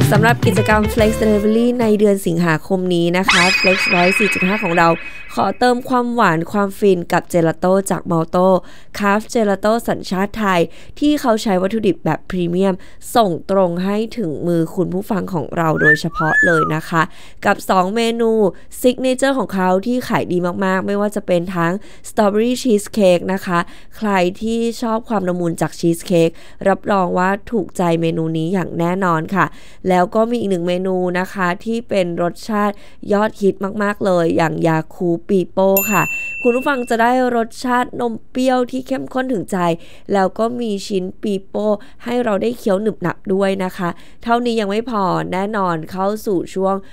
สำหรับกิจกรรม Flex Delivery ในเดือนสิงหาคมนี้นะคะ Flex 104.5 ของเราขอเติมความหวานความฟินกับเจลาโต้จาก Malto Craft Gelato สัญชาติไทยที่เขาใช้วัตถุดิบแบบพรีเมียมส่งตรงให้ถึงมือคุณผู้ฟังของเราโดยเฉพาะเลยนะคะกับ2เมนูซิกเนเจอร์ของเขาที่ขายดีมากๆไม่ว่าจะเป็นทั้ง Strawberry Cheesecake นะคะใครที่ชอบความละมุนจากชีสเค้กรับรองว่าถูกใจเมนูนี้อย่างแน่นอนค่ะแล้วก็มีอีก1เมนูนะคะที่เป็นรสชาติยอดฮิตมากๆเลยอย่างยาคูปีโป้ค่ะคุณผู้ฟังจะได้รสชาตินมเปรี้ยวที่เข้มข้นถึงใจแล้วก็มีชิ้นปีโป้ให้เราได้เคี้ยวหนึบหนับด้วยนะคะเท่านี้ยังไม่พอแน่นอนเข้าสู่ช่วง